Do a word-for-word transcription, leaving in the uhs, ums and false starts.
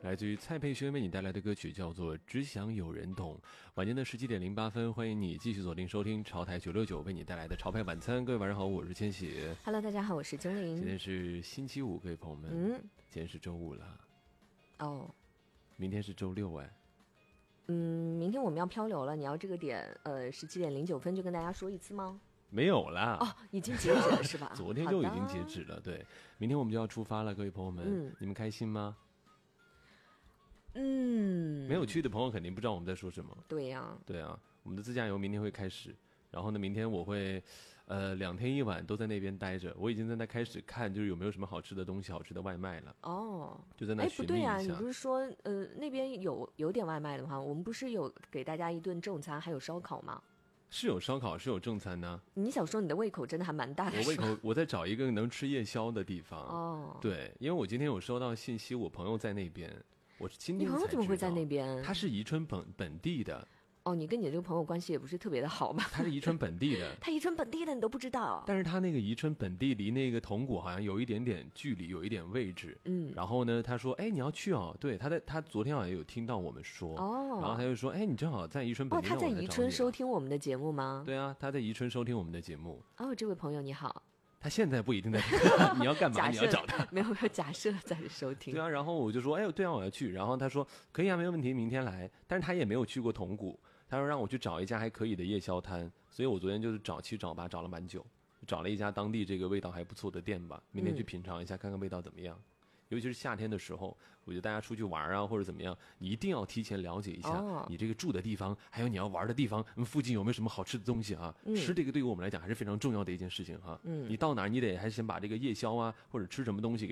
来自于蔡佩轩为你带来的歌曲叫做《只想有人懂》。晚间的十七点零八分，欢迎你继续锁定收听潮台九六九为你带来的潮派晚餐。各位晚上好，我是千玺。 Hello， 大家好，我是精灵。 今天是星期五，各位朋友们， 嗯， 今天是周五了。 哦， 明天是周六哎。 嗯，明天我们要漂流了，你要这个点，呃，十七点零九分就跟大家说一次吗？ 没有啦， 哦，已经截止了是吧？ 昨天就已经截止了。对，明天我们就要出发了，各位朋友们，嗯、你们开心吗？ 嗯， 没有去的朋友肯定不知道我们在说什么。 对呀、啊， 对啊，我们的自驾游明天会开始，然后呢，明天我会，呃，两天一晚都在那边待着。我已经在那开始看，就是有没有什么好吃的东西、好吃的外卖了。 哦， 就在那寻觅一下。哎， 不对啊，你不是说，呃，那边有有点外卖的话，我们不是有给大家一顿正餐，还有烧烤吗？ 是有烧烤，是有正餐呢。 你想说你的胃口真的还蛮大的。 我胃口，我在找一个能吃夜宵的地方。 哦， 对，因为我今天有收到信息，我朋友在那边。我是今天才知道， 你朋友怎么会在那边？ 他是宜春本本地的。 哦，你跟你这个朋友关系也不是特别的好吧？ 他是宜春本地的。 他宜春本地的你都不知道？ 但是他那个宜春本地离那个铜鼓好像有一点点距离，有一点位置。 嗯。 然后呢，他说：“哎，你要去哦。”对，他在他昨天好像有听到我们说。 哦。 然后他就说：“哎，你正好在宜春本地。” 哦，他在宜春收听我们的节目吗？ 对啊，他在宜春收听我们的节目。 哦，这位朋友你好。 他现在不一定在听，你要干嘛？你要找他？ 没有没有，假设在收听。 对啊，然后我就说，哎，对啊，我要去。然后他说，可以啊，没有问题，明天来。但是他也没有去过铜鼓，他说让我去找一家还可以的夜宵摊。所以我昨天就是找七找八，找了蛮久，找了一家当地这个味道还不错的店吧，明天去品尝一下，看看味道怎么样。尤其是夏天的时候，我觉得大家出去玩啊或者怎么样，你一定要提前了解一下你这个住的地方，还有你要玩的地方，附近有没有什么好吃的东西啊？嗯、吃这个对于我们来讲还是非常重要的一件事情哈。嗯，你到哪儿你得还是先把这个夜宵啊或者吃什么东西给